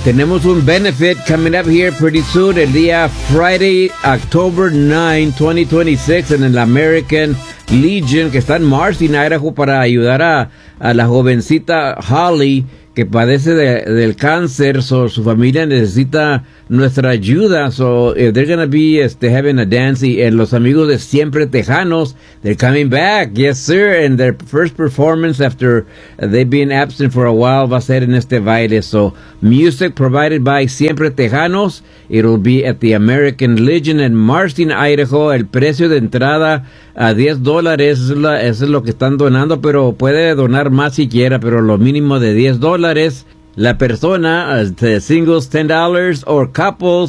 Tenemos un benefit coming up here pretty soon, el día Friday, October 9, 2026, en el American Legion, que está en Marston, Idaho, para ayudar a la jovencita Holly, que padece del cáncer. So su familia necesita nuestra ayuda. So they're going to be having a dance. Y los amigos de Siempre Tejanos, they're coming back. Yes, sir. And their first performance after they've been absent for a while va a ser en este baile. So music provided by Siempre Tejanos. It'll be at the American Legion in Marston, Idaho. El precio de entrada a $10. Eso es lo que están donando, pero puede donar más si quiera, pero lo mínimo de $10. La persona, singles $10 or couples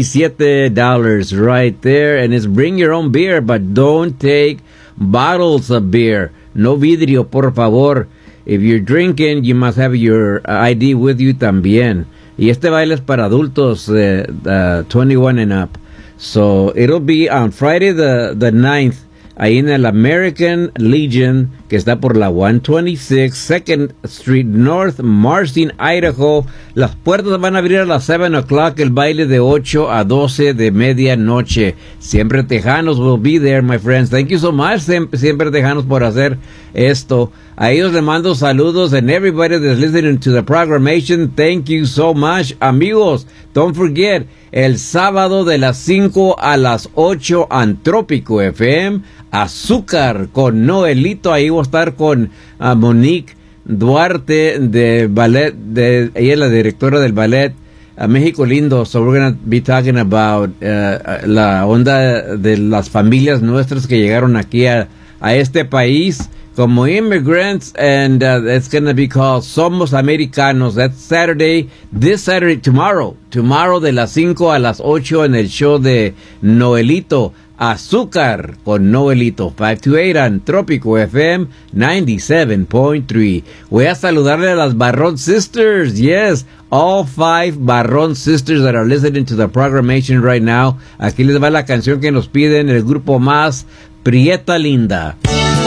$17 right there. And it's bring your own beer, but don't take bottles of beer. No vidrio, por favor. If you're drinking, you must have your ID with you también. Y este baile es para adultos 21 and up. So it'll be on Friday the 9th. Ahí en el American Legion, que está por la 126 2nd Street North, Marston, Idaho. Las puertas van a abrir a las 7 o'clock, el baile de 8 a 12 de medianoche. Siempre Tejanos will be there, my friends. Thank you so much, Siempre Tejanos, por hacer esto. A ellos les mando saludos, and everybody that's listening to the programmation, thank you so much. Amigos, don't forget, el sábado de las 5 a las 8 Antrópico FM, Azúcar con Noelito. Ahí voy a estar con Monique Duarte de ballet, ella es la directora del ballet México Lindo. So we're going to be talking about la onda de las familias nuestras que llegaron aquí a este país como immigrants, and it's going to be called Somos Americanos. That's Saturday, tomorrow de las 5 a las 8 en el show de Noelito. Azúcar con Noelito, 528 Antrópico FM 97.3. Voy a saludarle a las Barrón Sisters. Yes, all 5 Barrón Sisters that are listening to the programmation right now. Aquí les va la canción que nos piden el grupo más Prieta Linda.